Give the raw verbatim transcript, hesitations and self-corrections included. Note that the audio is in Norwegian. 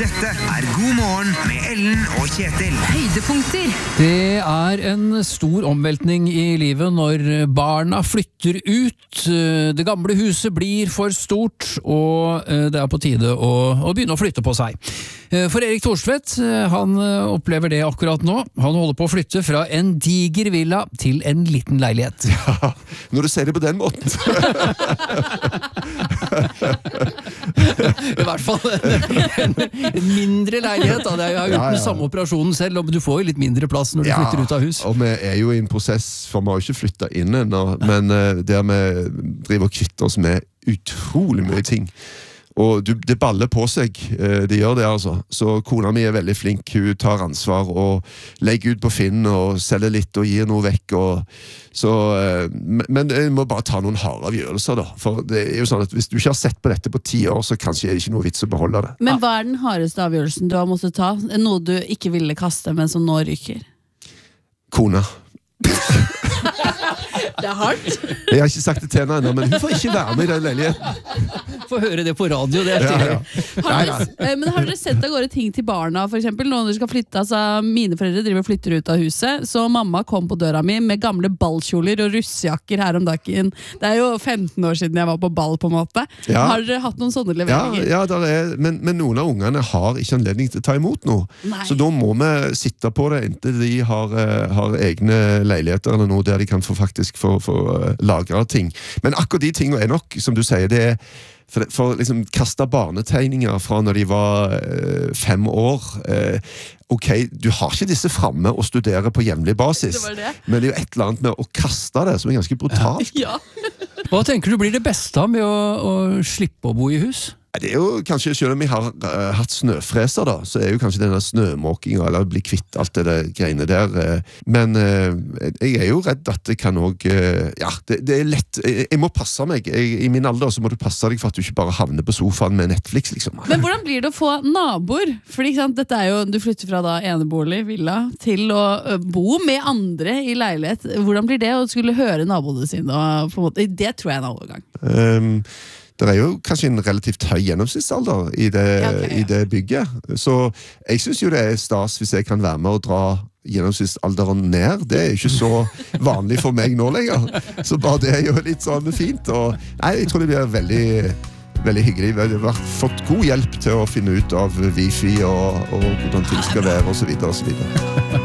Dette er God morgen med Ellen og Kjetil. Høydepunkter. Det er en stor omveltning i livet når barna flytter ut, det gamle huset blir for stort, og det er på tide å, å begynne å flytte på seg. For Erik Thorstvedt, han opplever det akkurat nå. Han holder på å flytte fra en diger villa til en liten leilighet. Ja, når du sier det på den måten. I hvert fall en, en mindre leilighet. Da. Jeg har gjort Ja, ja. den samme operasjonen selv, og du får jo litt mindre plass når du Ja, flytter ut av hus. og vi er jo i en prosess, for vi har jo ikke flyttet inn ennå, men uh, der vi driver og kvitter oss med utrolig mye ting. Og du, det baller på seg, uh, det gjør det altså. Så kona mi er veldig flink, hun tar ansvar og legger ut på Finn og selger litt og gir noe vekk. Og, så, uh, men jeg må bare ta noen harde avgjørelser da, for det er jo sånn at hvis du ikke har sett på dette på ti år, så kanskje er det ikke noe vits å beholde det. Men hva er den hardeste avgjørelsen du har måttet ta? Noe du ikke ville kaste, men som nå ryker? Kona. Det er hardt. Jeg har ikke sagt det til henne ennå, men hun får ikke være med i den leiligheten. Få høre det på radio, det er Ja, stilig. ja. Har dere, eh, men har dere sendt av gårde ting til barna, for eksempel? Når dere skal flytte, altså mine foreldre driver og flytter ut av huset, så mamma kom på døra mi med gamle ballkjoler og russejakker her om dagen. Det er jo femten år siden jeg var på ball, på en måte. Ja. Har dere hatt noen sånne Ja, leveringer? ja der er, men, men noen av ungene har ikke anledning til å ta imot noe. Nei. Så da må vi sitte på det inntil de har, eh, har egne leiligheter eller noe der de kan få faktisk få, få uh, lagre ting. Men akkurat de tingene er nok, som du sier, det er for, for liksom kaste barnetegninger fra når de var uh, fem år. Uh, ok, du har ikke disse fremme og studerer på jevnlig basis, Det var det. men det er jo et eller annet med å kaste det som er ganske brutalt. Ja. Hva tenker du blir det beste med å, å slippe å bo i hus? Det er jo kanskje, selv om vi har uh, hatt snøfreser da, så er jo kanskje denne snømåkinga, eller bli kvitt alt det der greiene der. Uh, men uh, jeg er jo redd at det kan også, uh, ja, det, det er lett. Jeg, jeg må passe meg. Jeg, I min alder så må du passe deg for at du ikke bare havner på sofaen med Netflix, liksom. Men hvordan blir det å få naboer? Fordi ikke sant, dette er jo, du flytter fra da enebolig, villa, til å ø, bo med andre i leilighet. Hvordan blir det å skulle høre naboene sine? Og, på en måte, det tror jeg er en overgang. Um, det er jo kanskje en relativt høy gjennomsnittsalder i det, Ja, ok, ja. i det bygget. Så jeg synes jo det er stas hvis jeg kan være med og dra gjennomsnittsalderen ned. Det er jo ikke så vanlig for meg nå lenger. Så bare det er jo litt sånn fint. Og, nei, jeg tror det blir veldig, veldig hyggelig. Vi har fått god hjelp til å finne ut av wifi og, og hvordan ting skal være og så videre og så videre.